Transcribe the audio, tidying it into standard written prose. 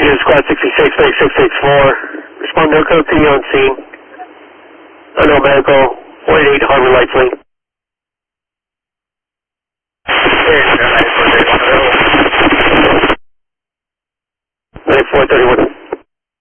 Unit Squad 66, 664. Respond no code to you on scene. Unknown medical, 188 Harbor Lights Lane. Here, 94310. 9431.